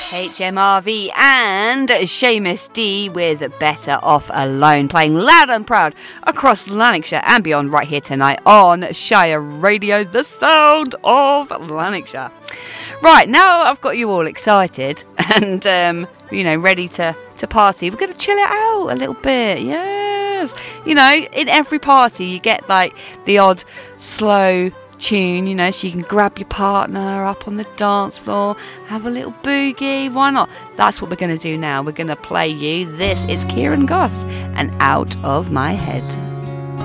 HMRV and Seamus D with Better Off Alone, playing loud and proud across Lanarkshire and beyond right here tonight on Shire Radio, the sound of Lanarkshire. Right, now I've got you all excited and, ready to party. We're going to chill it out a little bit, yes. In every party you get like the odd slow tune, so you can grab your partner up on the dance floor, have a little boogie, why not? That's what we're going to do now. We're going to play you. This is Kieran Goss and Out of My Head.